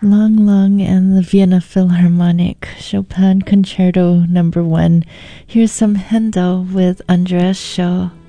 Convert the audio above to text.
Lang Lang and the Vienna Philharmonic, Chopin Concerto No. 1. Here's some Handel with Andreas Scholl.